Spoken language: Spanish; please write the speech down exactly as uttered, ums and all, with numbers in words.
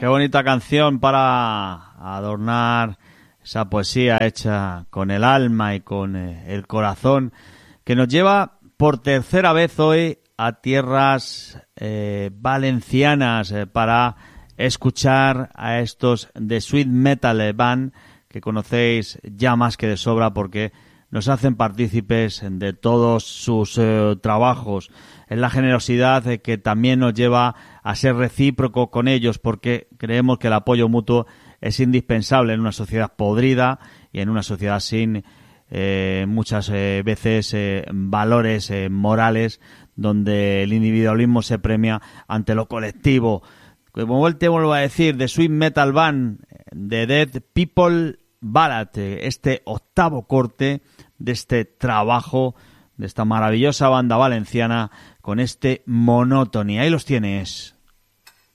Qué bonita canción para adornar esa poesía hecha con el alma y con el corazón, que nos lleva por tercera vez hoy a tierras eh, valencianas eh, para escuchar a estos de Sweet Metal Band, que conocéis ya más que de sobra porque nos hacen partícipes de todos sus eh, trabajos. Es la generosidad eh, que también nos lleva a ser recíproco con ellos, porque creemos que el apoyo mutuo es indispensable en una sociedad podrida y en una sociedad sin eh, muchas eh, veces eh, valores eh, morales, donde el individualismo se premia ante lo colectivo. Como te vuelvo a decir, The Sweet Metal Band, The Dead People Ballad, este octavo corte de este trabajo de esta maravillosa banda valenciana con este Monotony. Ahí los tienes.